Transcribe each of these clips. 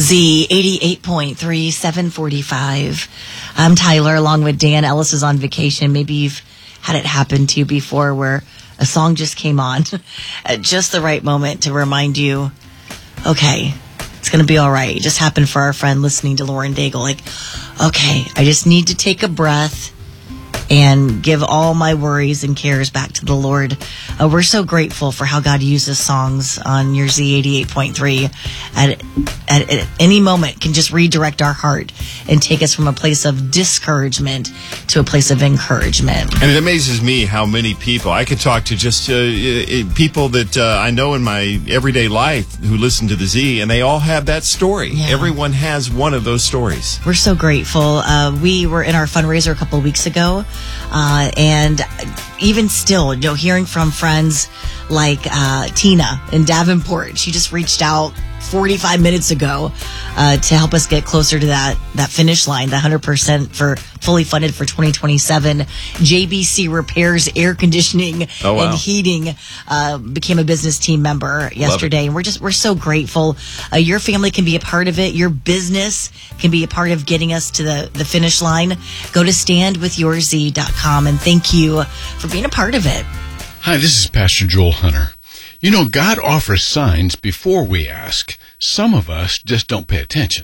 Z 88.3, 745. I'm Tyler along with Dan. Ellis is on vacation. Maybe you've had it happen to you before where a song just came on at just the right moment to remind you, okay, it's going to be all right. It just happened for our friend listening to Lauren Daigle. Like, okay, I just need to take a breath and give all my worries and cares back to the Lord. We're so grateful for how God uses songs on your Z 88.3 at any moment can just redirect our heart and take us from a place of discouragement to a place of encouragement. And it amazes me how many people, I could talk to just people that I know in my everyday life who listen to the Z, and they all have that story. Yeah. Everyone has one of those stories. We're so grateful. We were in our fundraiser a couple of weeks ago, and even still, hearing from friends like Tina in Davenport, she just reached out 45 minutes ago to help us get closer to that finish line, the 100% for fully funded for 2027. JBC Repairs Air Conditioning and Heating became a business team member yesterday, and we're so grateful. Your family can be a part of it. Your business can be a part of getting us to the finish line. Go to standwithyourz.com, and thank you for being a part of it. Hi, this is Pastor Joel Hunter. God offers signs before we ask. Some of us just don't pay attention.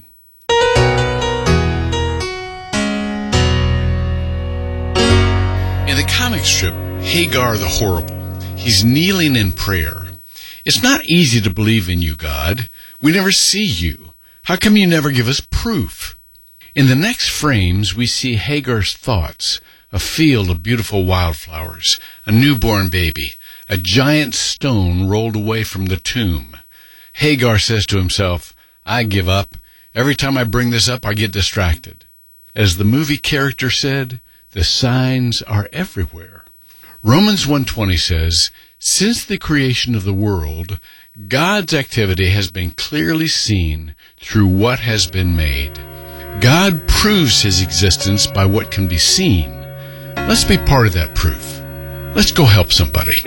In the comic strip, Hagar the Horrible, he's kneeling in prayer. It's not easy to believe in you, God. We never see you. How come you never give us proof? In the next frames, we see Hagar's thoughts, a field of beautiful wildflowers, a newborn baby, a giant stone rolled away from the tomb. Hagar says to himself, I give up. Every time I bring this up, I get distracted. As the movie character said, the signs are everywhere. Romans 1:20 says, since the creation of the world, God's activity has been clearly seen through what has been made. God proves his existence by what can be seen. Let's be part of that proof. Let's go help somebody.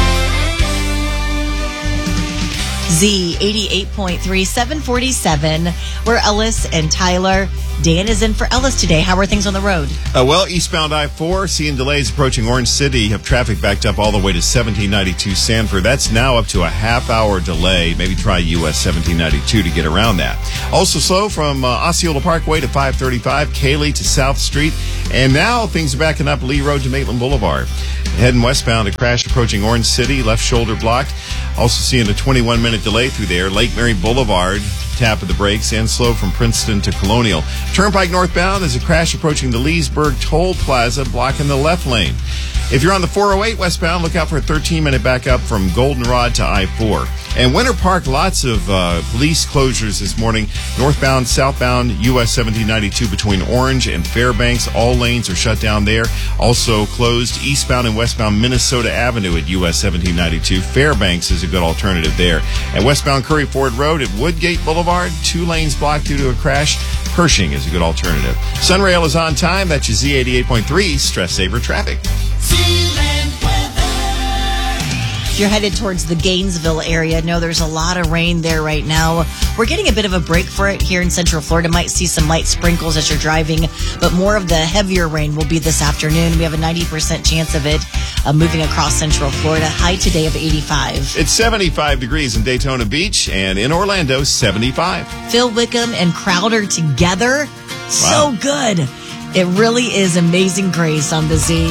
Z 88.3, 747. We're Ellis and Tyler. Dan is in for Ellis today. How are things on the road? Well, eastbound I-4, seeing delays approaching Orange City. Have traffic backed up all the way to 1792 Sanford. That's now up to a half-hour delay. Maybe try US 1792 to get around that. Also slow from Osceola Parkway to 535, Cayley to South Street. And now things are backing up Lee Road to Maitland Boulevard. Heading westbound, a crash approaching Orange City, left shoulder blocked. Also seeing a 21-minute delay through there. Lake Mary Boulevard, tap of the brakes, and slow from Princeton to Colonial. Turnpike northbound, there's a crash approaching the Leesburg Toll Plaza, blocking the left lane. If you're on the 408 westbound, look out for a 13-minute backup from Goldenrod to I-4. And Winter Park, lots of police closures this morning. Northbound, southbound, US 1792 between Orange and Fairbanks. All lanes are shut down there. Also closed eastbound and westbound Minnesota Avenue at US 1792. Fairbanks is a good alternative there. And westbound Curry Ford Road at Woodgate Boulevard, 2 lanes blocked due to a crash. Pershing is a good alternative. Sunrail is on time. That's your Z88.3 Stress Saver Traffic. If you're headed towards the Gainesville area, no, there's a lot of rain there right now. We're getting a bit of a break for it here in Central Florida. Might see some light sprinkles as you're driving, but more of the heavier rain will be this afternoon. We have a 90% chance of it moving across Central Florida. High today of 85. It's 75 degrees in Daytona Beach, and in Orlando, 75. Phil Wickham and Crowder together. Wow. So good. It really is Amazing Grace on the Z.